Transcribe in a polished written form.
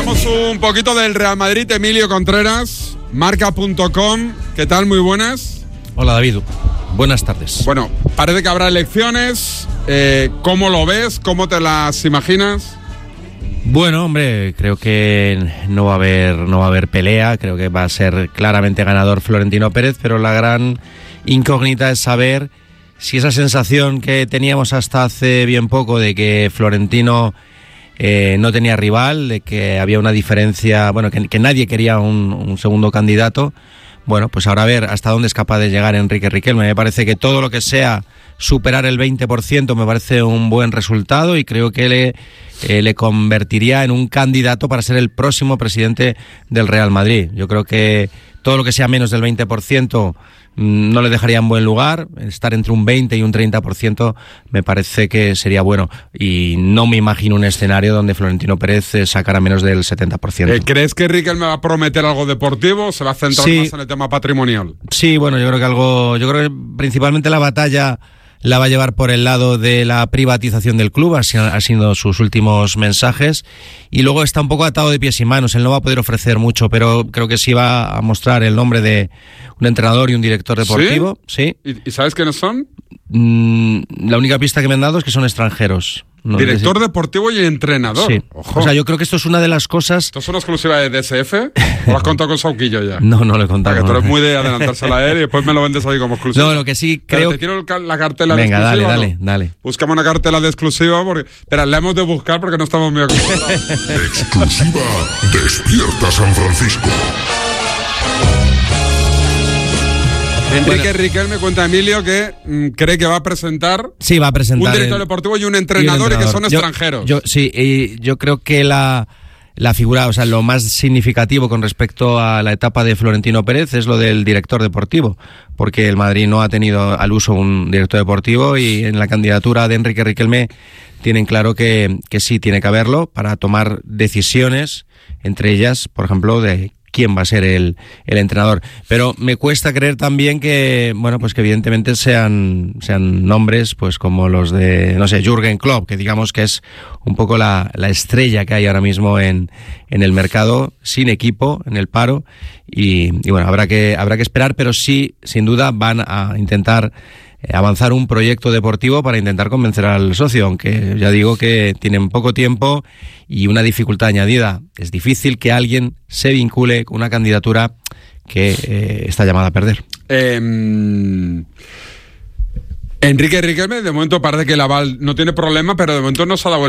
hablamos un poquito del Real Madrid. Emilio Contreras, marca.com. ¿Qué tal? Muy buenas. Hola, David. Buenas tardes. Bueno, parece que habrá elecciones. ¿Cómo lo ves? ¿Cómo te las imaginas? Bueno, hombre, creo que no va a haber pelea. Creo que va a ser claramente ganador Florentino Pérez, pero la gran incógnita es saber si esa sensación que teníamos hasta hace bien poco de que Florentino no tenía rival, de que había una diferencia, bueno, que nadie quería un segundo candidato. Bueno, pues ahora a ver hasta dónde es capaz de llegar Enrique Riquelme. Me parece que todo lo que sea superar el 20% me parece un buen resultado y creo que le convertiría en un candidato para ser el próximo presidente del Real Madrid. Yo creo que todo lo que sea menos del 20% no le dejaría en buen lugar. Estar entre un 20 y un 30% me parece que sería bueno. Y no me imagino un escenario donde Florentino Pérez sacara menos del 70%. ¿Crees que Riquelme va a prometer algo deportivo o se va a centrar más en el tema patrimonial? Sí, bueno, yo creo que principalmente la batalla la va a llevar por el lado de la privatización del club, ha sido sus últimos mensajes, y luego está un poco atado de pies y manos. Él no va a poder ofrecer mucho, pero creo que sí va a mostrar el nombre de un entrenador y un director deportivo. ¿Sí? ¿Y sabes quiénes son? La única pista que me han dado es que son extranjeros. No, director deportivo y entrenador. Sí. Ojo. O sea, yo creo que esto es una de las cosas... ¿Esto es una exclusiva de DSF? ¿O lo has contado con Sauquillo ya? No lo he contado. Porque tú eres muy de adelantársela a él y después me lo vendes ahí como exclusiva. No, lo que sí creo... Pero te quiero la cartela de exclusiva. Venga, dale. Búscame una cartela de exclusiva porque... Espera, la hemos de buscar porque no estamos muy acostumbrados. Exclusiva Despierta San Francisco. Enrique Riquelme cuenta a Emilio que cree que va a presentar... Sí, va a presentar... Un director deportivo y un entrenador y que son extranjeros. Yo creo que la figura, o sea, lo más significativo con respecto a la etapa de Florentino Pérez es lo del director deportivo, porque el Madrid no ha tenido al uso un director deportivo y en la candidatura de Enrique Riquelme tienen claro que sí tiene que haberlo para tomar decisiones, entre ellas, por ejemplo, de quién va a ser el entrenador. Pero me cuesta creer también que, bueno, pues que evidentemente sean nombres pues como los de, no sé, Jürgen Klopp, que digamos que es un poco la estrella que hay ahora mismo en el mercado, sin equipo, en el paro, y bueno, habrá que esperar, pero sí, sin duda, van a intentar avanzar un proyecto deportivo para intentar convencer al socio, aunque ya digo que tienen poco tiempo y una dificultad añadida. Es difícil que alguien se vincule con una candidatura que está llamada a perder. Enrique Riquelme, de momento parece que el aval no tiene problema, pero de momento no se ha dado el